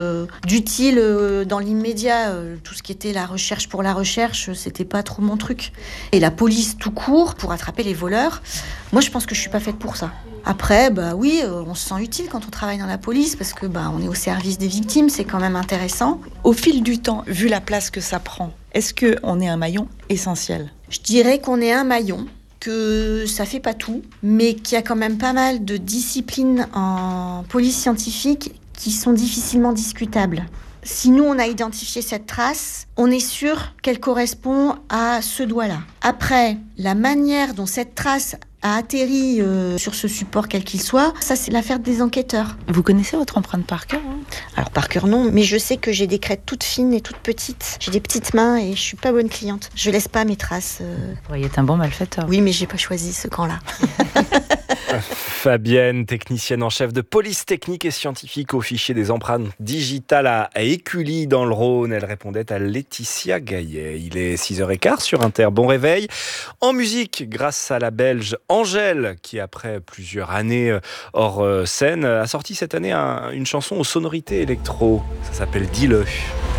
d'utile dans l'immédiat. Tout ce qui était la recherche pour la recherche, c'était pas trop mon truc. Et la police tout court, pour attraper les voleurs, moi je pense que je suis pas faite pour ça. Après, oui, on se sent utile quand on travaille dans la police parce que on est au service des victimes, c'est quand même intéressant. Au fil du temps, vu la place que ça prend, est-ce qu'on est un maillon essentiel ? Je dirais qu'on est un maillon, que ça fait pas tout, mais qu'il y a quand même pas mal de disciplines en police scientifique qui sont difficilement discutables. Si nous, on a identifié cette trace, on est sûr qu'elle correspond à ce doigt-là. Après, la manière dont cette trace a atterri sur ce support quel qu'il soit, ça c'est l'affaire des enquêteurs. Vous connaissez votre empreinte par cœur ? Alors par cœur non, mais je sais que j'ai des crêtes toutes fines et toutes petites. J'ai des petites mains et je suis pas bonne cliente. Je laisse pas mes traces. Vous pourriez être un bon malfaiteur. Oui, mais j'ai pas choisi ce camp-là. Fabienne, technicienne en chef de police technique et scientifique au fichier des empreintes digitales à Écully dans le Rhône. Elle répondait à Laetitia Gaillet. Il est 6h15 sur Inter. Bon réveil. En musique, grâce à la Belge Angèle, qui après plusieurs années hors scène, a sorti cette année une chanson aux sonorités électro. Ça s'appelle Dis-le.